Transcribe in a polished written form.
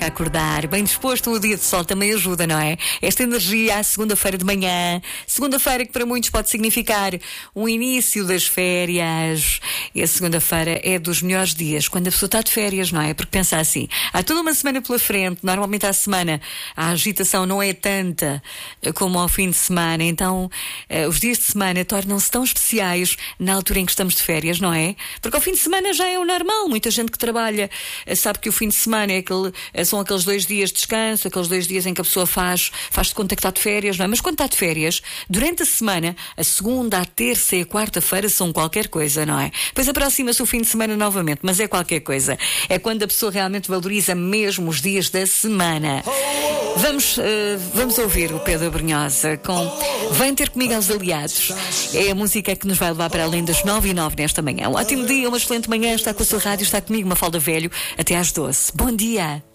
Acordar bem disposto, o dia de sol também ajuda, não é? Esta energia à segunda-feira de manhã, segunda-feira que para muitos pode significar o início das férias. E a segunda-feira é dos melhores dias, quando a pessoa está de férias, não é? Porque pensa assim, há toda uma semana pela frente, normalmente à semana a agitação não é tanta como ao fim de semana, então os dias de semana tornam-se tão especiais na altura em que estamos de férias, não é? Porque ao fim de semana já é o normal, muita gente que trabalha sabe que o fim de semana são aqueles 2 dias de descanso, aqueles 2 dias em que a pessoa faz de conta que está de férias, não é? Mas quando está de férias, durante a semana, a segunda, a terça e a quarta-feira são qualquer coisa, não é? Depois aproxima-se o fim de semana novamente, mas é qualquer coisa. É quando a pessoa realmente valoriza mesmo os dias da semana. Vamos ouvir o Pedro Brunhosa com Vem Ter Comigo aos Aliados. É a música que nos vai levar para além das 9h09 nesta manhã. Um ótimo dia, uma excelente manhã. Está com a sua rádio, está comigo, Mafalda Velho, até às 12. Bom dia!